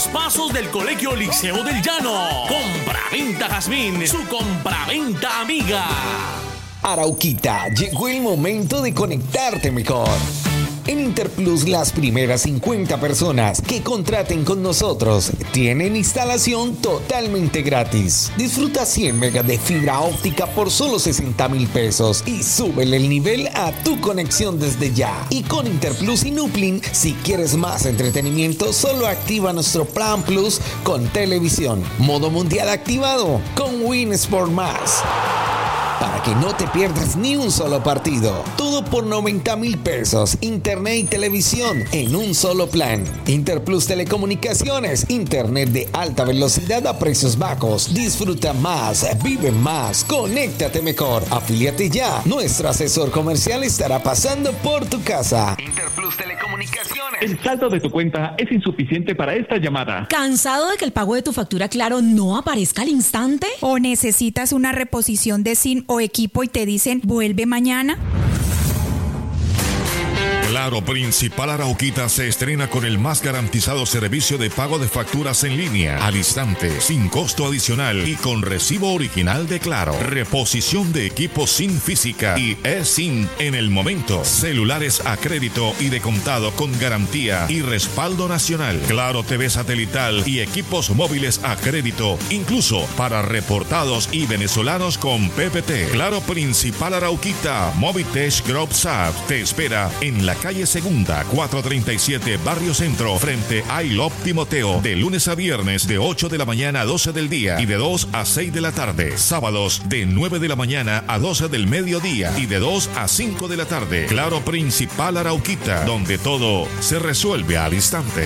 Pasos del Colegio Liceo del Llano. Compraventa Jazmín, su compraventa amiga. Arauquita, llegó el momento de conectarte mejor. En Interplus, las primeras 50 personas que contraten con nosotros tienen instalación totalmente gratis. Disfruta 100 megas de fibra óptica por solo 60,000 pesos y súbele el nivel a tu conexión desde ya. Y con Interplus y Nuplin, si quieres más entretenimiento, solo activa nuestro Plan Plus con televisión. Modo mundial activado con Win Sport Más. Para que no te pierdas ni un solo partido. Todo por 90,000 pesos. Internet y televisión en un solo plan. Interplus Telecomunicaciones. Internet de alta velocidad a precios bajos. Disfruta más, vive más, conéctate mejor. Afíliate ya. Nuestro asesor comercial estará pasando por tu casa. Interplus Telecomunicaciones. El saldo de tu cuenta es insuficiente para esta llamada. ¿Cansado de que el pago de tu factura Claro no aparezca al instante? ¿O necesitas una reposición de SIM o equipo y te dicen vuelve mañana? Claro Principal Arauquita se estrena con el más garantizado servicio de pago de facturas en línea, al instante, sin costo adicional y con recibo original de Claro. Reposición de equipos sin física y eSIM en el momento. Celulares a crédito y de contado con garantía y respaldo nacional. Claro TV satelital y equipos móviles a crédito, incluso para reportados y venezolanos con PPT. Claro Principal Arauquita, Movitech Group SAP te espera en la calle Segunda, 437, Barrio Centro, frente a ILOP Timoteo, de lunes a viernes de 8 de la mañana a 12 del día y de 2 a 6 de la tarde. Sábados de 9 de la mañana a 12 del mediodía y de 2 a 5 de la tarde. Claro Principal Arauquita, donde todo se resuelve al instante.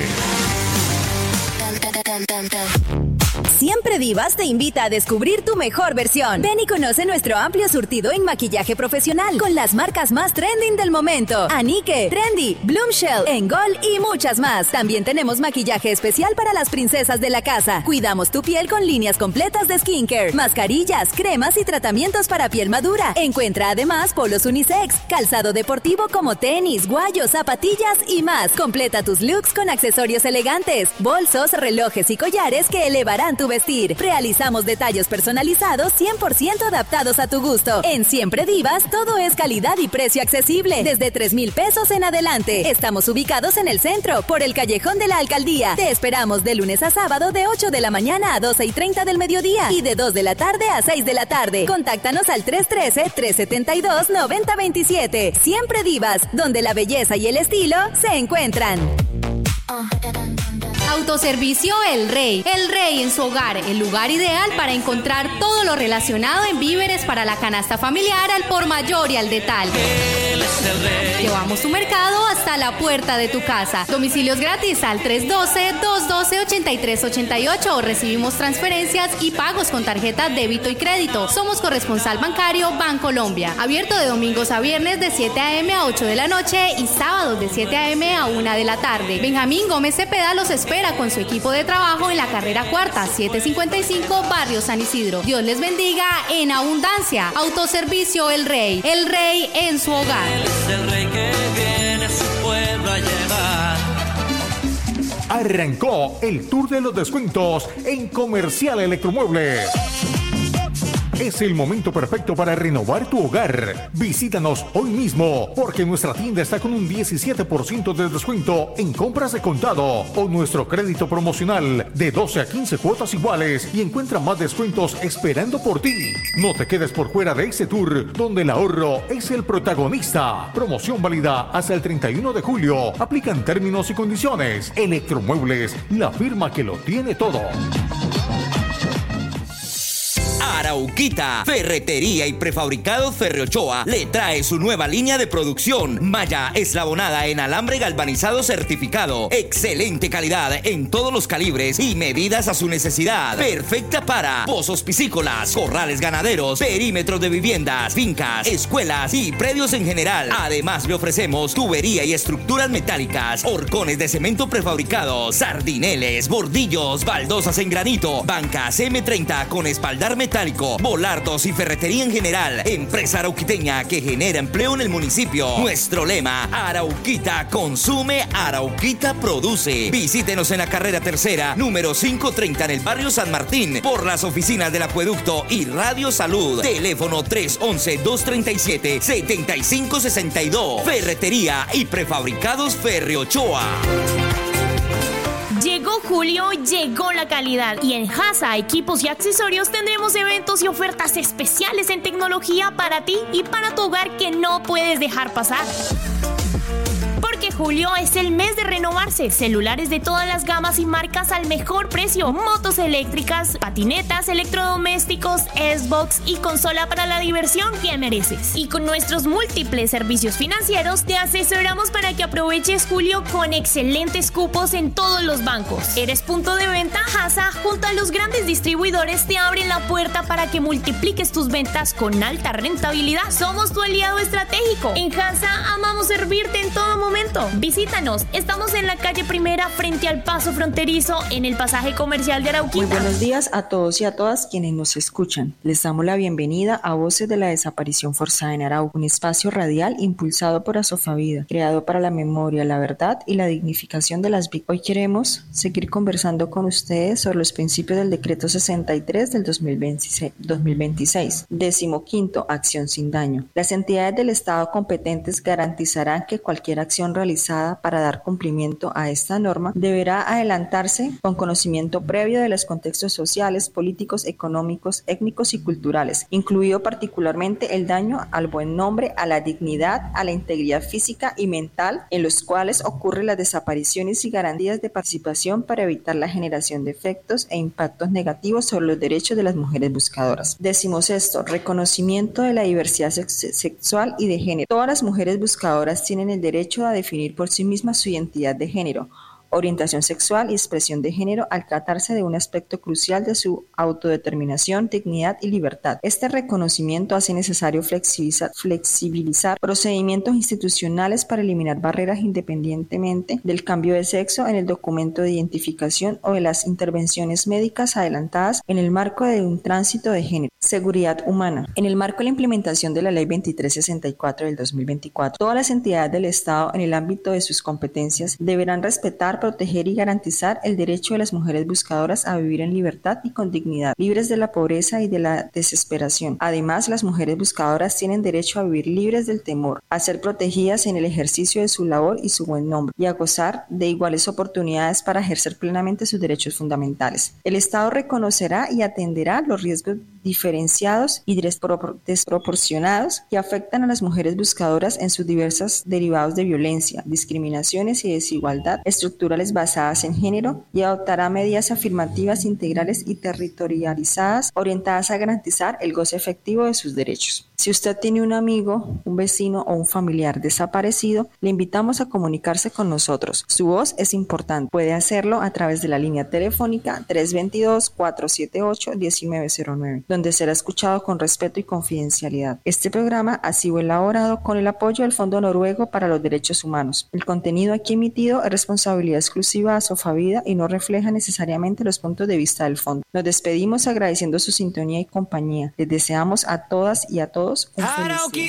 Siempre Divas te invita a descubrir tu mejor versión. Ven y conoce nuestro amplio surtido en maquillaje profesional con las marcas más trending del momento: Anique, Trendy, Bloomshell, Engol y muchas más. También tenemos maquillaje especial para las princesas de la casa. Cuidamos tu piel con líneas completas de skincare, mascarillas, cremas y tratamientos para piel madura. Encuentra además polos unisex, calzado deportivo como tenis, guayos, zapatillas y más. Completa tus looks con accesorios elegantes, bolsos, relojes y collares que elevarán tu vestir. Realizamos detalles personalizados 100% adaptados a tu gusto. En Siempre Divas todo es calidad y precio accesible, desde 3,000 pesos en adelante. Estamos ubicados en el centro, por el Callejón de la Alcaldía. Te esperamos de lunes a sábado de 8 de la mañana a 12:30 del mediodía y de 2 de la tarde a 6 de la tarde. Contáctanos al 313-372-9027. Siempre Divas, donde la belleza y el estilo se encuentran. Autoservicio El Rey. El Rey en su hogar, el lugar ideal para encontrar todo lo relacionado en víveres para la canasta familiar al por mayor y al detal. Llevamos tu mercado hasta la puerta de tu casa. Domicilios gratis al 312-212-8388 o recibimos transferencias y pagos con tarjeta débito y crédito. Somos corresponsal bancario Bancolombia. Abierto de domingos a viernes de 7 a.m. a 8 de la noche y sábados de 7 a.m. a 1 de la tarde. Benjamín Gómez Cepeda los espera con su equipo de trabajo en la carrera cuarta, 755, Barrio San Isidro. Dios les bendiga en abundancia. Autoservicio El Rey. El Rey en su hogar. Él es el rey que viene a su pueblo a llevar. Arrancó el tour de los descuentos en Comercial Electromuebles. Es el momento perfecto para renovar tu hogar. Visítanos hoy mismo, porque nuestra tienda está con un 17% de descuento en compras de contado o nuestro crédito promocional de 12 a 15 cuotas iguales y encuentra más descuentos esperando por ti. No te quedes por fuera de este tour, donde el ahorro es el protagonista. Promoción válida hasta el 31 de julio. Aplican términos y condiciones. Electromuebles, la firma que lo tiene todo. Arauquita, Ferretería y Prefabricados Ferreochoa le trae su nueva línea de producción. Malla eslabonada en alambre galvanizado certificado. Excelente calidad en todos los calibres y medidas a su necesidad. Perfecta para pozos piscícolas, corrales ganaderos, perímetros de viviendas, fincas, escuelas y predios en general. Además le ofrecemos tubería y estructuras metálicas, horcones de cemento prefabricados, sardineles, bordillos, baldosas en granito, bancas M30 con espaldar metálico Botánico, Volardos y ferretería en general. Empresa arauquiteña que genera empleo en el municipio. Nuestro lema, Arauquita consume, Arauquita produce. Visítenos en la carrera tercera, número 530 en el barrio San Martín, por las oficinas del Acueducto y Radio Salud. Teléfono 311-237-7562. Ferretería y prefabricados Ferriochoa. Llegó julio, llegó la calidad y en Hasa Equipos y Accesorios tendremos eventos y ofertas especiales en tecnología para ti y para tu hogar que no puedes dejar pasar. Porque julio es el mes de renovarse. Celulares de todas las gamas y marcas al mejor precio. Motos eléctricas, patinetas, electrodomésticos, Xbox y consola para la diversión que mereces. Y con nuestros múltiples servicios financieros te asesoramos para que aproveches julio con excelentes cupos en todos los bancos. Eres punto de venta Hasa junto a los grandes distribuidores te abren la puerta para que multipliques tus ventas con alta rentabilidad. Somos tu aliado estratégico. En Hasa amamos servirte en todo momento. Visítanos, estamos en la calle Primera frente al paso fronterizo en el pasaje comercial de Arauquita. Muy buenos días a todos y a todas quienes nos escuchan. Les damos la bienvenida a Voces de la Desaparición Forzada en Arauco, un espacio radial impulsado por Asofavida, creado para la memoria, la verdad y la dignificación de las víctimas. Hoy queremos seguir conversando con ustedes sobre los principios del Decreto 63 del 2026, 15º, Acción sin daño. Las entidades del Estado competentes garantizarán que cualquier acción realizada para dar cumplimiento a esta norma deberá adelantarse con conocimiento previo de los contextos sociales, políticos, económicos, étnicos y culturales, incluido particularmente el daño al buen nombre, a la dignidad, a la integridad física y mental, en los cuales ocurren las desapariciones y garantías de participación para evitar la generación de efectos e impactos negativos sobre los derechos de las mujeres buscadoras. 16. Reconocimiento de la diversidad sexual y de género. Todas las mujeres buscadoras tienen el derecho a definir por sí mismas su identidad de género, orientación sexual y expresión de género al tratarse de un aspecto crucial de su autodeterminación, dignidad y libertad. Este reconocimiento hace necesario flexibilizar procedimientos institucionales para eliminar barreras independientemente del cambio de sexo en el documento de identificación o de las intervenciones médicas adelantadas en el marco de un tránsito de género. Seguridad humana. En el marco de la implementación de la Ley 2364 del 2024, todas las entidades del Estado en el ámbito de sus competencias deberán respetar, proteger y garantizar el derecho de las mujeres buscadoras a vivir en libertad y con dignidad, libres de la pobreza y de la desesperación. Además, las mujeres buscadoras tienen derecho a vivir libres del temor, a ser protegidas en el ejercicio de su labor y su buen nombre, y a gozar de iguales oportunidades para ejercer plenamente sus derechos fundamentales. El Estado reconocerá y atenderá los riesgos diferenciados y desproporcionados que afectan a las mujeres buscadoras en sus diversos derivados de violencia, discriminaciones y desigualdad estructurales basadas en género, y adoptará medidas afirmativas integrales y territorializadas orientadas a garantizar el goce efectivo de sus derechos. Si usted tiene un amigo, un vecino o un familiar desaparecido, le invitamos a comunicarse con nosotros. Su voz es importante. Puede hacerlo a través de la línea telefónica 322-478-1909, donde será escuchado con respeto y confidencialidad. Este programa ha sido elaborado con el apoyo del Fondo Noruego para los Derechos Humanos. El contenido aquí emitido es responsabilidad exclusiva de Asofavida y no refleja necesariamente los puntos de vista del fondo. Nos despedimos agradeciendo su sintonía y compañía. Les deseamos a todas y a todos un feliz día.